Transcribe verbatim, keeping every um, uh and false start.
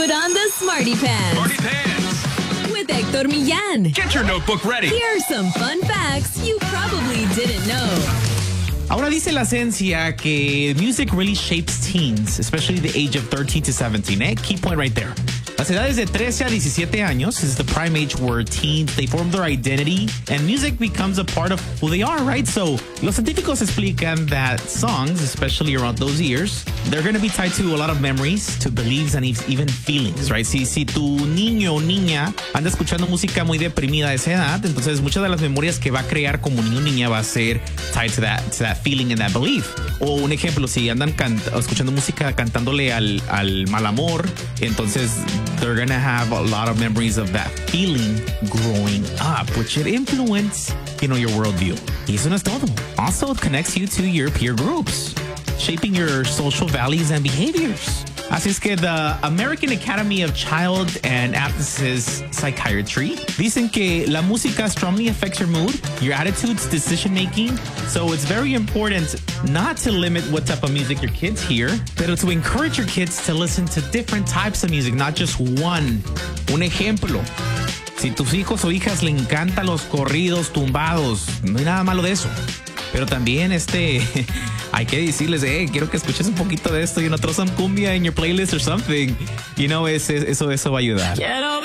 Put on the Smarty Pants. Smarty Pants. With Hector Millán. Get your notebook ready. Here are some fun facts you probably didn't know. Ahora dice la ciencia que music really shapes teens, especially the age of thirteen to seventeen. Eh? Key point right there. Las edades de trece a diecisiete años is the prime age where teens, they form their identity and music becomes a part of who they are, right? So, los científicos explican that songs, especially around those years, they're going to be tied to a lot of memories, to beliefs, and even feelings, right? Si, si tu niño o niña anda escuchando música muy deprimida a esa edad, entonces muchas de las memorias que va a crear como niño o niña va a ser tied to that, to that feeling and that belief. O un ejemplo, si andan escuchando música cantándole al, al mal amor, entonces they're gonna have a lot of memories of that feeling growing up, which should influence, you know, your worldview. Y eso no es todo. Also, it connects you to your peer groups, shaping your social values and behaviors. Así es que the American Academy of Child and Adolescent Psychiatry dicen que la música strongly affects your mood, your attitudes, decision making. So it's very important not to limit what type of music your kids hear, pero to encourage your kids to listen to different types of music, not just one. Un ejemplo. Si tus hijos o hijas le encantan los corridos tumbados, no hay nada malo de eso. Pero también este hay que decirles, eh, quiero que escuches un poquito de esto y you know, throw some cumbia in your playlist or something. You know, es, es, eso, eso va a ayudar. Quiero